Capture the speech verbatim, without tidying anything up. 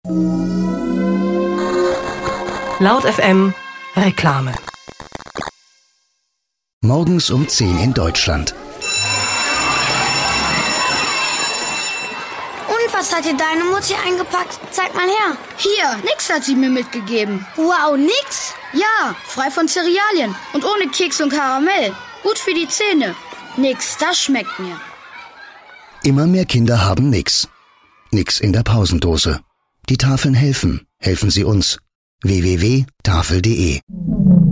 Laut F M Reklame. Morgens um zehn in Deutschland. Und was hat dir deine Mutti eingepackt? Zeig mal her. Hier, nix hat sie mir mitgegeben. Wow, nix? Ja, frei von Cerealien und ohne Keks und Karamell. Gut für die Zähne. Nix, das schmeckt mir. Immer mehr Kinder haben nix. Nix in der Pausendose. Die Tafeln helfen. Helfen Sie uns. w w w punkt tafel punkt de